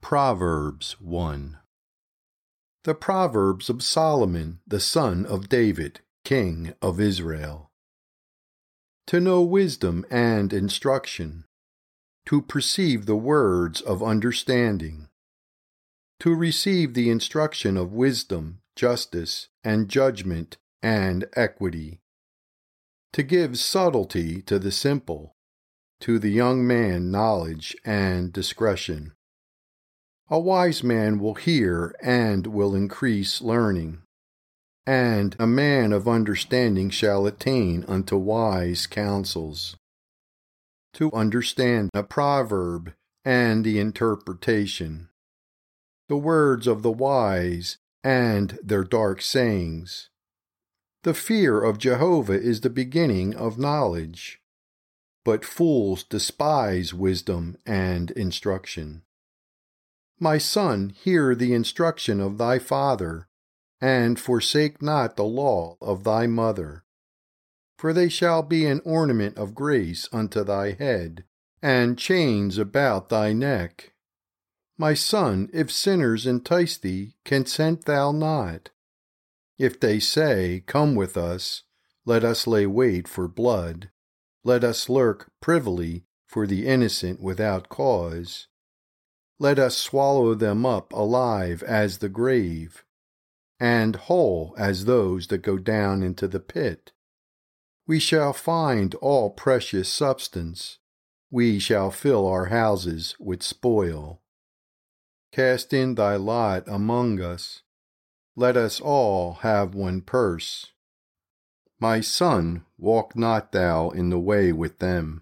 Proverbs 1. The Proverbs of Solomon, the son of David, king of Israel. To know wisdom and instruction, to perceive the words of understanding, to receive the instruction of wisdom, justice, and judgment, and equity, to give subtlety to the simple, to the young man knowledge and discretion. A wise man will hear and will increase learning, and a man of understanding shall attain unto wise counsels. To understand a proverb and the interpretation, the words of the wise and their dark sayings. The fear of Jehovah is the beginning of knowledge, but fools despise wisdom and instruction. My son, hear the instruction of thy father, and forsake not the law of thy mother. For they shall be an ornament of grace unto thy head, and chains about thy neck. My son, if sinners entice thee, consent thou not. If they say, Come with us, let us lay wait for blood, let us lurk privily for the innocent without cause. Let us swallow them up alive as the grave, and whole as those that go down into the pit. We shall find all precious substance. We shall fill our houses with spoil. Cast in thy lot among us. Let us all have one purse. My son, walk not thou in the way with them.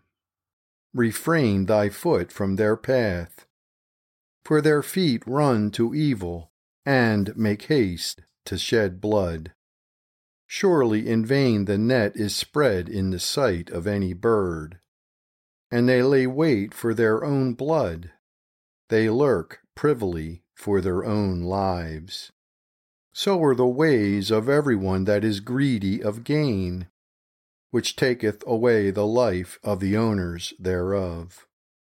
Refrain thy foot from their path. For their feet run to evil, and make haste to shed blood. Surely in vain the net is spread in the sight of any bird, and they lay wait for their own blood. They lurk privily for their own lives. So are the ways of everyone that is greedy of gain, which taketh away the life of the owners thereof.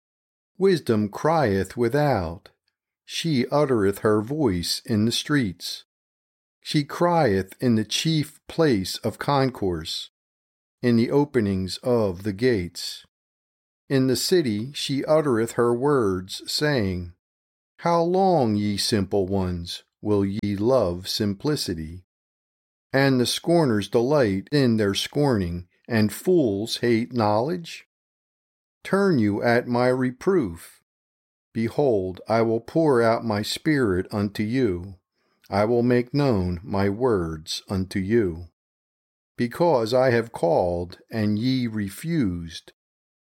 Wisdom crieth without, she uttereth her voice in the streets. She crieth in the chief place of concourse, in the openings of the gates. In the city she uttereth her words, saying, How long, ye simple ones, will ye love simplicity? And the scorners delight in their scorning, and fools hate knowledge? Turn you at my reproof. Behold, I will pour out my spirit unto you. I will make known my words unto you. Because I have called, and ye refused.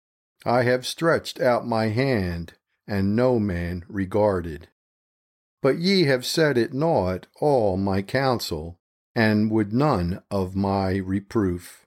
I have stretched out my hand, and no man regarded. But ye have set at naught all my counsel, and would none of my reproof.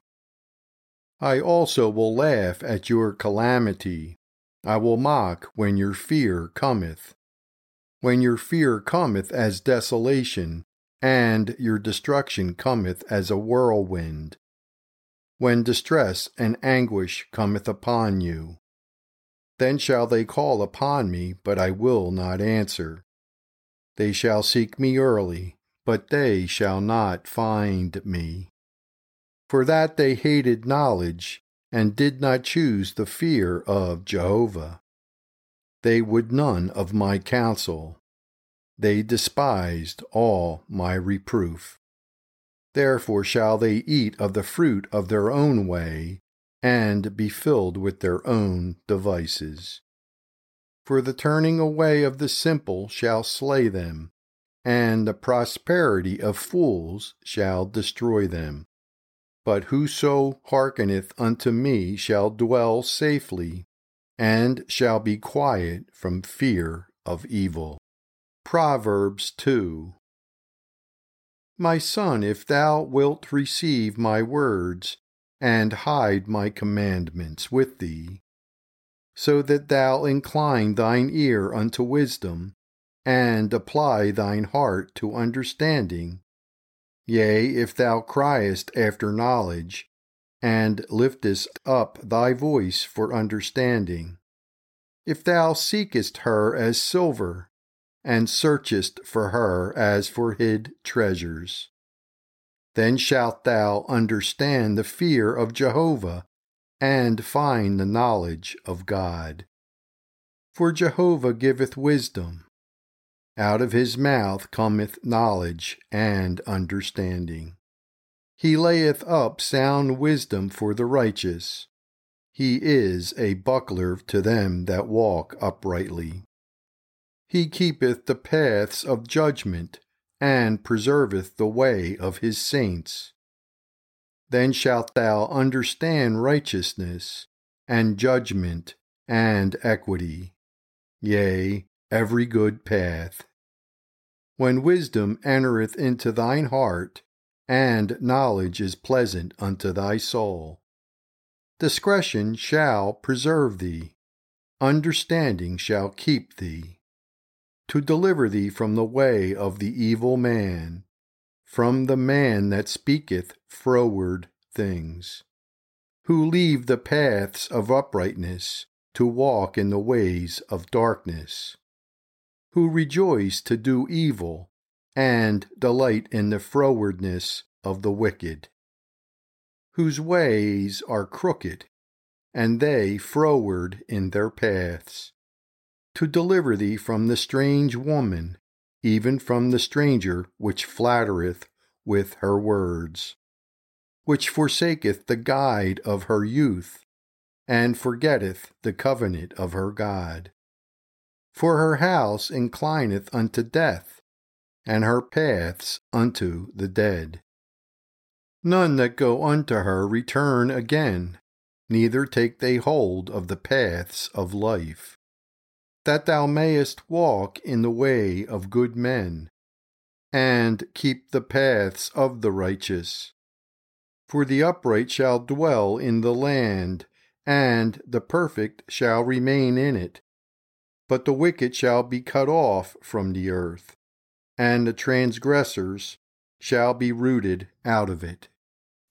I also will laugh at your calamity. I will mock when your fear cometh. When your fear cometh as desolation, and your destruction cometh as a whirlwind. When distress and anguish cometh upon you. Then shall they call upon me, but I will not answer. They shall seek me early, but they shall not find me. For that they hated knowledge, and did not choose the fear of Jehovah. They would none of my counsel. They despised all my reproof. Therefore shall they eat of the fruit of their own way, and be filled with their own devices. For the turning away of the simple shall slay them, and the prosperity of fools shall destroy them. But whoso hearkeneth unto me shall dwell safely, and shall be quiet from fear of evil. Proverbs 2. My son, if thou wilt receive my words, and hide my commandments with thee, so that thou incline thine ear unto wisdom, and apply thine heart to understanding, yea, if thou criest after knowledge, and liftest up thy voice for understanding, if thou seekest her as silver, and searchest for her as for hid treasures. Then shalt thou understand the fear of Jehovah, and find the knowledge of God. For Jehovah giveth wisdom. Out of his mouth cometh knowledge and understanding. He layeth up sound wisdom for the righteous. He is a buckler to them that walk uprightly. He keepeth the paths of judgment, and preserveth the way of his saints. Then shalt thou understand righteousness, and judgment, and equity, yea, every good path. When wisdom entereth into thine heart, and knowledge is pleasant unto thy soul, discretion shall preserve thee, understanding shall keep thee, to deliver thee from the way of the evil man, from the man that speaketh froward things, who leave the paths of uprightness to walk in the ways of darkness, who rejoice to do evil, and delight in the frowardness of the wicked, whose ways are crooked, and they froward in their paths, to deliver thee from the strange woman, even from the stranger which flattereth with her words, which forsaketh the guide of her youth, and forgetteth the covenant of her God. For her house inclineth unto death, and her paths unto the dead. None that go unto her return again, neither take they hold of the paths of life, that thou mayest walk in the way of good men, and keep the paths of the righteous. For the upright shall dwell in the land, and the perfect shall remain in it. But the wicked shall be cut off from the earth, and the transgressors shall be rooted out of it.